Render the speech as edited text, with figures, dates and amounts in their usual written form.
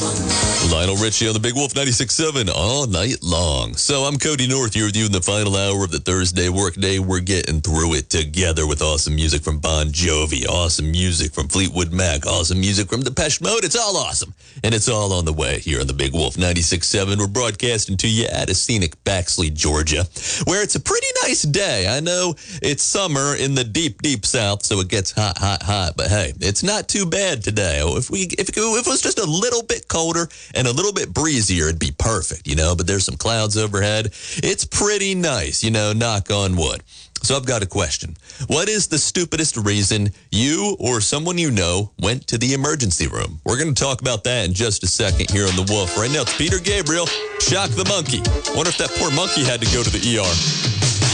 Lionel Richie on the Big Wolf 96.7 all night long. So I'm Cody North here with you in the final hour of the Thursday workday. We're getting through it together with awesome music from Bon Jovi, awesome music from Fleetwood Mac, awesome music from Depeche Mode. It's all awesome. And it's all on the way here on the Big Wolf 96.7. We're broadcasting to you at a scenic Baxley, Georgia, where it's a pretty nice day. I know it's summer in the deep, deep south, so it gets hot, hot, hot. But hey, it's not too bad today. If it was just a little bit colder and a little bit breezier, it'd be perfect, but there's some clouds overhead. It's pretty nice, knock on wood. So I've got a question. What is the stupidest reason you or someone you know went to the emergency room? We're going to talk about that in just a second here on The Wolf. Right now, it's Peter Gabriel, Shock the Monkey. Wonder if that poor monkey had to go to the ER.